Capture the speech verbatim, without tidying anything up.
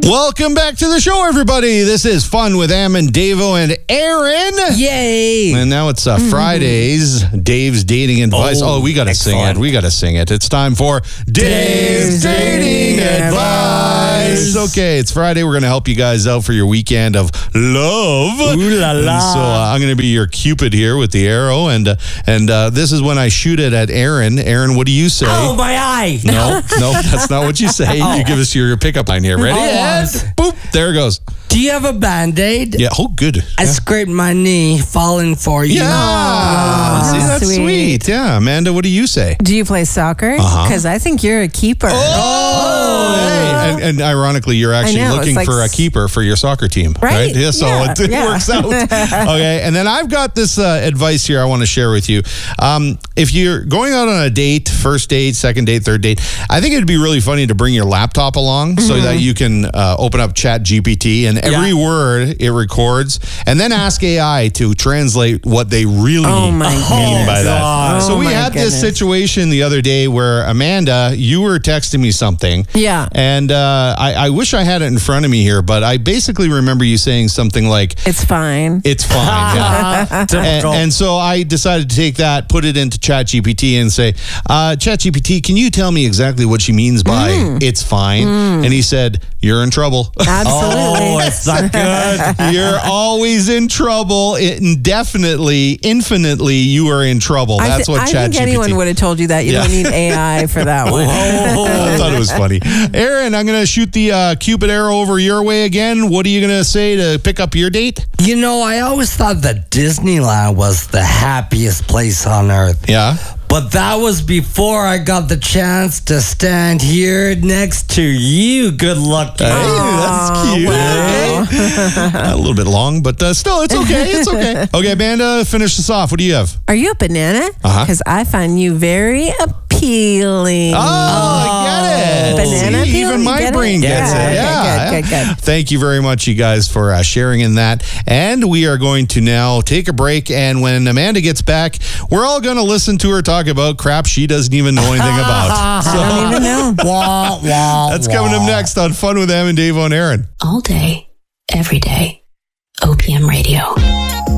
Welcome back to the show, everybody. This is Fun with Am and Davo and Aaron. Yay! And now it's uh, Fridays, Dave's Dating Advice. Oh, Oh, we got to sing excellent. it. We got to sing it. It's time for Dave's Dating Advice. Okay, it's Friday. We're going to help you guys out for your weekend of love. Ooh la la. And so uh, I'm going to be your Cupid here with the arrow. And uh, and uh, this is when I shoot it at Aaron. Aaron, what do you say? Oh, my eye! No, no, that's not what you say. You give us your pickup line here. Ready? Oh. And boop, there it goes. Do you have a Band-Aid? Yeah, oh, good. I Yeah. scraped my knee falling for you. Yeah. Oh, See, that's sweet. sweet. Yeah. Amanda, what do you say? Do you play soccer? Uh-huh. Because I think you're a keeper. Oh, hey. and, and ironically, you're actually know, looking it's like for a s- keeper for your soccer team, Right? Yeah, so Yeah, it, it yeah. works out. Okay, and then I've got this uh, advice here I want to share with you. Um, if you're going out on a date, first date, second date, third date, I think it'd be really funny to bring your laptop along so that you can uh, open up Chat G P T and every Yeah. word it records, and then ask A I to translate what they really Oh, my mean goodness. by that. God. So Oh, we my had this goodness. situation the other day where Amanda, you were texting me something. Yeah. And uh, I, I wish I had it in front of me here, but I basically remember you saying something like, It's fine. it's fine. Yeah. And, Typical. and so I decided to take that, put it into ChatGPT and say, uh, ChatGPT, can you tell me exactly what she means by Mm. it's fine? And he said, you're in trouble. Absolutely. Oh, it's not good. You're always in trouble. Indefinitely, infinitely, you are in trouble. I, That's th- what I ChatGPT. think anyone would have told you that. You Yeah. don't need A I for that one. I thought it was funny. Aaron, I'm going to shoot the uh, Cupid arrow over your way again. What are you going to say to pick up your date? You know, I always thought that Disneyland was the happiest place on earth. Yeah. But that was before I got the chance to stand here next to you. Good luck. Hey, that's cute. Okay. A little bit long, but uh, still, it's okay. It's okay. Okay, Amanda, finish this off. What do you have? Are you a banana? Uh-huh. Because I find you very appealing. Oh, I get it. Banana See, peel? even You my get it? brain gets Yeah, it. okay, Yeah. good, good, good. Thank you very much, you guys, for uh, sharing in that. And we are going to now take a break. And when Amanda gets back, we're all going to listen to her talk about crap she doesn't even know anything about. I So don't even know. Wah, wah, that's coming up wah. next on Fun with Am and Dave on Aaron. All day, every day. O P M Radio.